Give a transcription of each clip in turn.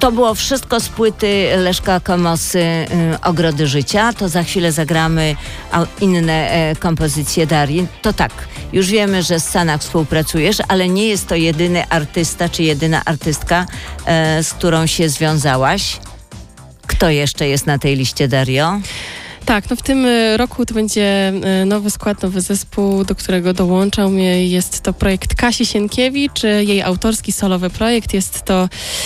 To było wszystko z płyty Leszka Komosy Ogrody Życia. To za chwilę zagramy inne kompozycje Darii. To tak, już wiemy, że z Sanach współpracujesz, ale nie jest to jedyny artysta czy jedyna artystka, z którą się związałaś. Kto jeszcze jest na tej liście, Dario? Tak, no w tym roku to będzie nowy skład, nowy zespół, do którego dołączam. Jest to projekt Kasi Sienkiewicz, jej autorski, solowy projekt. Jest to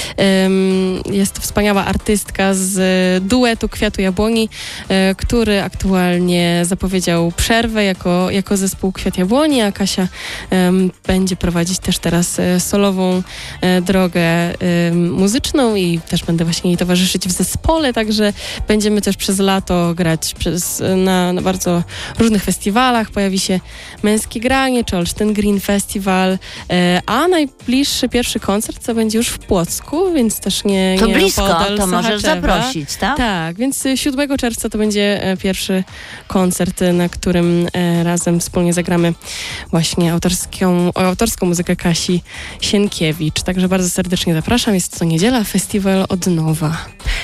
wspaniała artystka z duetu Kwiatu Jabłoni, który aktualnie zapowiedział przerwę jako zespół Kwiat Jabłoni, a Kasia będzie prowadzić też teraz solową drogę muzyczną i też będę właśnie jej towarzyszyć w zespole, także będziemy też przez lato grać na bardzo różnych festiwalach. Pojawi się Męskie Granie czy Olsztyn Green Festival, a najbliższy pierwszy koncert to będzie już w Płocku, więc też nie to blisko, opodal to możesz Sochaczewa. zaprosić, tak? Tak, więc 7 czerwca to będzie pierwszy koncert, na którym razem wspólnie zagramy właśnie autorską muzykę Kasi Sienkiewicz. Także bardzo serdecznie zapraszam. Jest to niedziela, festiwal od nowa.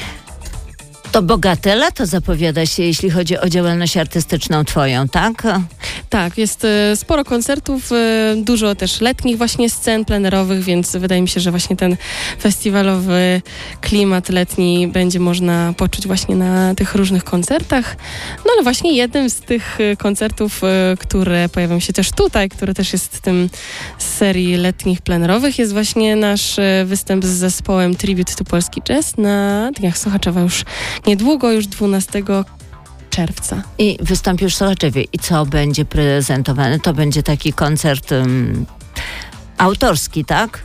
To bogate lato zapowiada się, jeśli chodzi o działalność artystyczną twoją, tak? Tak, jest sporo koncertów, dużo też letnich właśnie scen plenerowych, więc wydaje mi się, że właśnie ten festiwalowy klimat letni będzie można poczuć właśnie na tych różnych koncertach. No ale właśnie jednym z tych koncertów, które pojawią się też tutaj, który też jest tym z serii letnich plenerowych, jest właśnie nasz występ z zespołem Tribute to Polski Jazz na Dniach Sochaczewa już niedługo, już 12 czerwca. I wystąpisz w Sochaczewie. I co będzie prezentowane? To będzie taki koncert autorski, tak?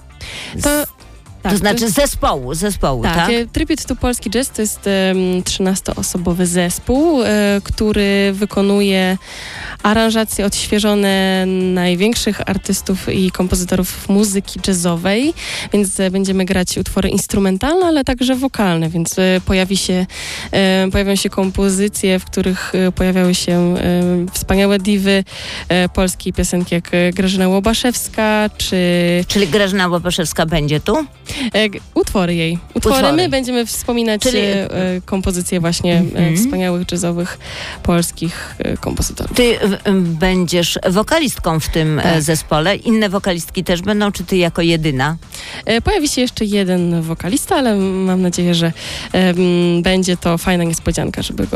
To znaczy zespołu, tak? Tribute to Polski Jazz to jest 13-osobowy zespół, który wykonuje aranżacje odświeżone największych artystów i kompozytorów muzyki jazzowej, więc będziemy grać utwory instrumentalne, ale także wokalne, więc pojawią się kompozycje, w których pojawiały się wspaniałe diwy polskiej piosenki, jak Grażyna Łobaszewska, Czyli Grażyna Łobaszewska będzie tu? Utwory jej. My będziemy wspominać kompozycje właśnie wspaniałych jazzowych polskich kompozytorów. Ty będziesz wokalistką w tym zespole. Inne wokalistki też będą, czy ty jako jedyna? Pojawi się jeszcze jeden wokalista, ale mam nadzieję, że będzie to fajna niespodzianka, żeby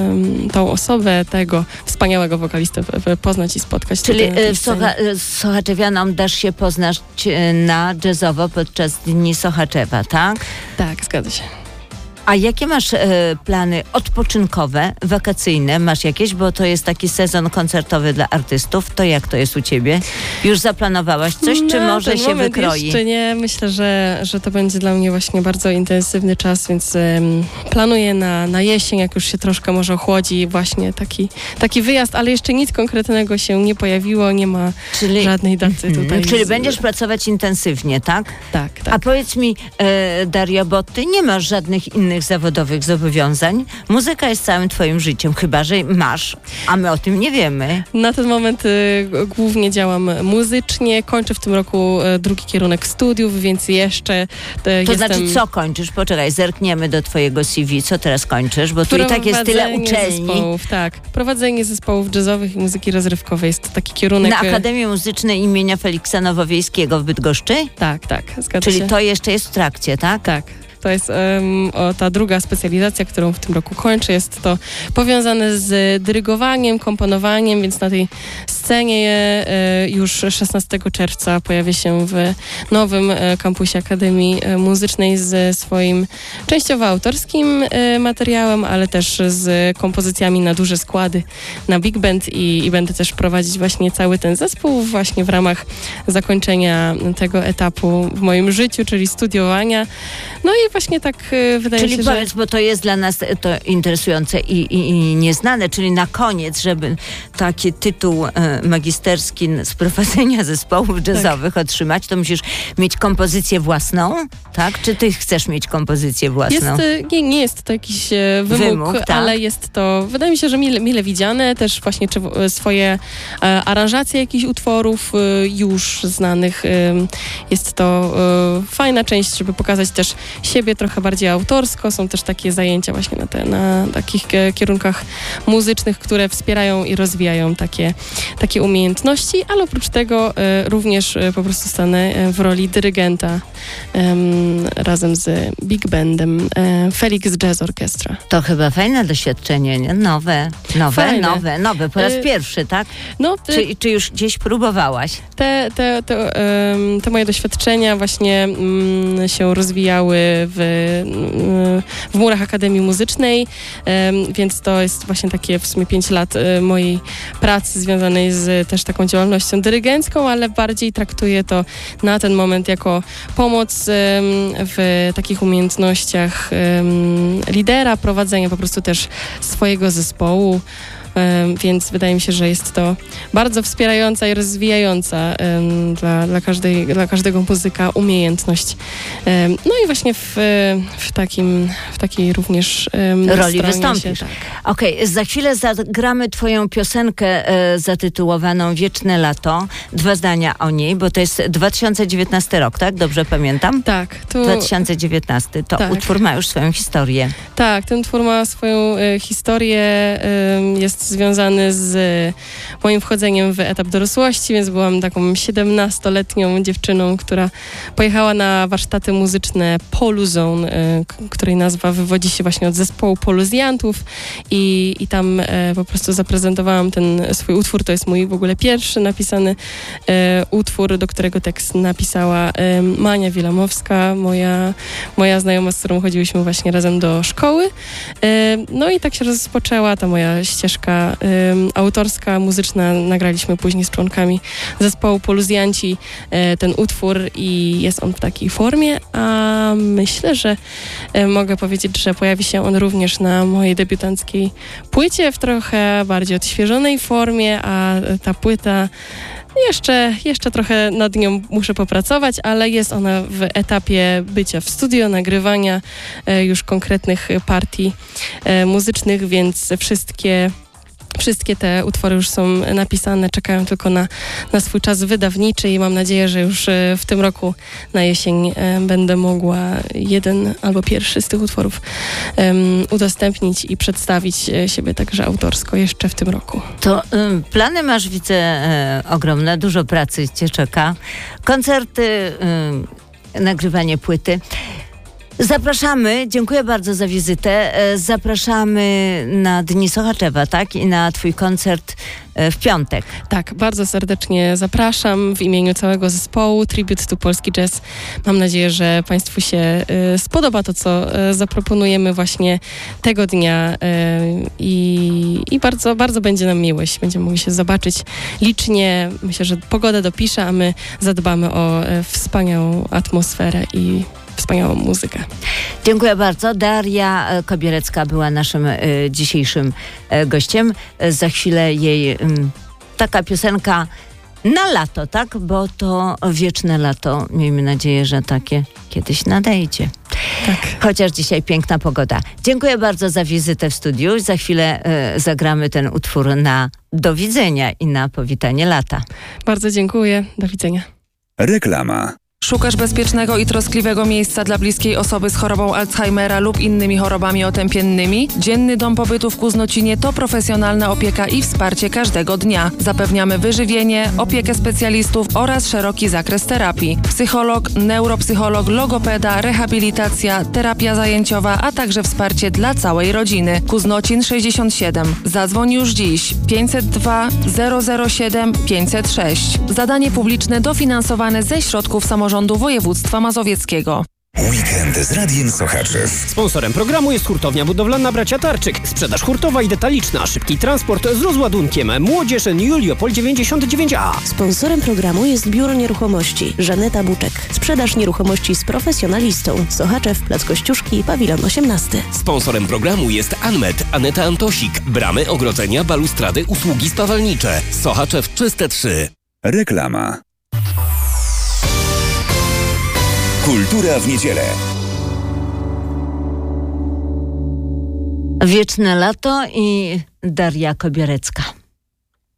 tą osobę, tego wspaniałego wokalistę poznać i spotkać. Czyli Sochaczewianom dasz się poznać na jazzowo podczas Dni Sochaczewa, tak? Tak, zgadza się. A jakie masz plany odpoczynkowe, wakacyjne? Masz jakieś? Bo to jest taki sezon koncertowy dla artystów. To jak to jest u ciebie? Już zaplanowałaś coś, czy może się wykroi? Jeszcze nie. Myślę, że to będzie dla mnie właśnie bardzo intensywny czas, więc planuję na jesień, jak już się troszkę może ochłodzi, właśnie taki wyjazd, ale jeszcze nic konkretnego się nie pojawiło, nie ma żadnej daty tutaj. Czyli będziesz pracować intensywnie, tak? Tak. A powiedz mi, Dario, bo ty nie masz żadnych innych zawodowych zobowiązań. Muzyka jest całym twoim życiem, chyba że masz, a my o tym nie wiemy. Na ten moment głównie działam muzycznie. Kończę w tym roku drugi kierunek studiów, więc jeszcze znaczy, co kończysz? Poczekaj, zerkniemy do twojego CV. Co teraz kończysz? Bo tu i tak jest tyle uczelni. Zespołów, tak. Prowadzenie zespołów jazzowych i muzyki rozrywkowej jest taki kierunek. Na Akademii Muzycznej imienia Feliksa Nowowiejskiego w Bydgoszczy? Tak, zgadza się. Czyli to jeszcze jest w trakcie, tak? Tak. To jest ta druga specjalizacja, którą w tym roku kończę. Jest to powiązane z dyrygowaniem, komponowaniem, więc na tej scenie już 16 czerwca pojawię się w nowym kampusie Akademii Muzycznej ze swoim częściowo autorskim materiałem, ale też z kompozycjami na duże składy, na big band i będę też prowadzić właśnie cały ten zespół właśnie w ramach zakończenia tego etapu w moim życiu, czyli studiowania. No i właśnie tak wydaje się, że... Czyli powiedz, bo to jest dla nas to interesujące i nieznane, czyli na koniec, żeby taki tytuł magisterski z prowadzenia zespołów jazzowych otrzymać, to musisz mieć kompozycję własną, tak? Czy ty chcesz mieć kompozycję własną? Nie jest to jakiś wymóg, tak? Ale jest to, wydaje mi się, że mile widziane, też właśnie swoje aranżacje jakichś utworów już znanych. Jest to fajna część, żeby pokazać też siebie siebie trochę bardziej autorsko. Są też takie zajęcia właśnie na takich kierunkach muzycznych, które wspierają i rozwijają takie umiejętności, ale oprócz tego również po prostu stanę w roli dyrygenta razem z Big Bandem Felix Jazz Orchestra. To chyba fajne doświadczenie, nie? Nowe, po raz pierwszy, tak? No, czy już gdzieś próbowałaś? Te moje doświadczenia właśnie się rozwijały w murach Akademii Muzycznej, więc to jest właśnie takie w sumie 5 lat mojej pracy związanej z też taką działalnością dyrygencką, ale bardziej traktuję to na ten moment jako pomoc w takich umiejętnościach lidera, prowadzenia po prostu też swojego zespołu. Więc wydaje mi się, że jest to bardzo wspierająca i rozwijająca dla każdego muzyka umiejętność. No i właśnie w takiej również roli wystąpisz. Tak. Okej, za chwilę zagramy twoją piosenkę zatytułowaną Wieczne lato. 2 zdania o niej, bo to jest 2019 rok, tak? Dobrze pamiętam? Tak. 2019. To tak. Utwór ma już swoją historię. Tak, ten utwór ma swoją historię. Jest związany z moim wchodzeniem w etap dorosłości, więc byłam taką 17-letnią dziewczyną, która pojechała na warsztaty muzyczne Poluzone, której nazwa wywodzi się właśnie od zespołu poluzjantów i tam po prostu zaprezentowałam ten swój utwór. To jest mój w ogóle pierwszy napisany utwór, do którego tekst napisała Mania Wilamowska, moja znajoma, z którą chodziłyśmy właśnie razem do szkoły. No i tak się rozpoczęła ta moja ścieżka autorska, muzyczna. Nagraliśmy później z członkami zespołu Poluzjanci ten utwór i jest on w takiej formie, a myślę, że mogę powiedzieć, że pojawi się on również na mojej debiutanckiej płycie w trochę bardziej odświeżonej formie, a ta płyta jeszcze trochę nad nią muszę popracować, ale jest ona w etapie bycia w studio, nagrywania już konkretnych partii muzycznych, więc wszystkie te utwory już są napisane, czekają tylko na swój czas wydawniczy i mam nadzieję, że już w tym roku na jesień będę mogła jeden albo pierwszy z tych utworów udostępnić i przedstawić siebie także autorsko jeszcze w tym roku. To plany masz, widzę, ogromne, dużo pracy cię czeka. Koncerty, nagrywanie płyty. Zapraszamy, dziękuję bardzo za wizytę. Zapraszamy na Dni Sochaczewa, tak? I na twój koncert w piątek. Tak, bardzo serdecznie zapraszam w imieniu całego zespołu Tribute to Polski Jazz. Mam nadzieję, że Państwu się spodoba to, co zaproponujemy właśnie tego dnia i bardzo, bardzo będzie nam miło, jeśli będziemy mogli się zobaczyć licznie. Myślę, że pogoda dopisze, a my zadbamy o wspaniałą atmosferę i wspaniałą muzykę. Dziękuję bardzo. Daria Kobierecka była naszym dzisiejszym gościem. Za chwilę jej taka piosenka na lato, tak? Bo to wieczne lato. Miejmy nadzieję, że takie kiedyś nadejdzie. Tak. Chociaż dzisiaj piękna pogoda. Dziękuję bardzo za wizytę w studiu. Za chwilę zagramy ten utwór na do widzenia i na powitanie lata. Bardzo dziękuję. Do widzenia. Reklama. Szukasz bezpiecznego i troskliwego miejsca dla bliskiej osoby z chorobą Alzheimera lub innymi chorobami otępiennymi? Dzienny Dom Pobytu w Kuznocinie to profesjonalna opieka i wsparcie każdego dnia. Zapewniamy wyżywienie, opiekę specjalistów oraz szeroki zakres terapii. Psycholog, neuropsycholog, logopeda, rehabilitacja, terapia zajęciowa, a także wsparcie dla całej rodziny. Kuznocin 67. Zadzwoń już dziś. 502 007 506. Zadanie publiczne dofinansowane ze środków samorządu województwa mazowieckiego. Weekend z Radiem Sochaczew. Sponsorem programu jest hurtownia budowlana Bracia Tarczyk. Sprzedaż hurtowa i detaliczna. Szybki transport z rozładunkiem. Młodzież Juliopol 99A. Sponsorem programu jest Biuro Nieruchomości. Żaneta Buczek. Sprzedaż nieruchomości z profesjonalistą. Sochaczew, Plac Kościuszki, Pawilon 18. Sponsorem programu jest Anmet, Aneta Antosik. Bramy, ogrodzenia, balustrady, usługi spawalnicze. Sochaczew Czyste 3. Reklama. Kultura w niedzielę. Wieczne lato i Daria Kobierecka.